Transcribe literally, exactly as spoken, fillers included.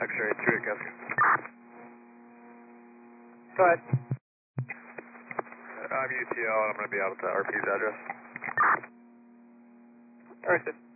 X-ray two eight Cascade. Go ahead. I'm U T L and I'm going to be out at the R P's address. Alright, sir.